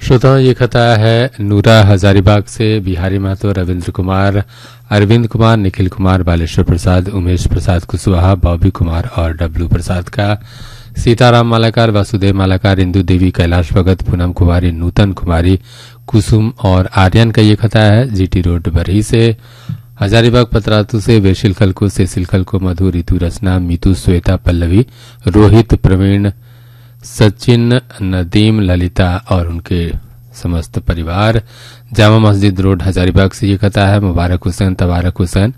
श्रोताओं, ये खता है नूरा हजारीबाग से बिहारी महतो, रविंद्र कुमार, अरविंद कुमार, निखिल कुमार, बालेश्वर प्रसाद, उमेश प्रसाद कुशवाहा, बॉबी कुमार और डब्लू प्रसाद का। सीताराम मालाकार, वासुदेव मालाकार, इंदु देवी, कैलाश भगत, पूनम कुमारी, नूतन कुमारी, कुसुम और आर्यन का ये खता है जीटी रोड बरही से। हजारीबाग पतरातू से वेशिल खलको, सेसिल खलको, मधु, रितु रचना, मीतू, श्वेता, पल्लवी, रोहित, प्रवीण, सचिन, नदीम, ललिता और उनके समस्त परिवार। जामा मस्जिद रोड हजारीबाग से ये खता है मुबारक हुसैन, तबारक हुसैन,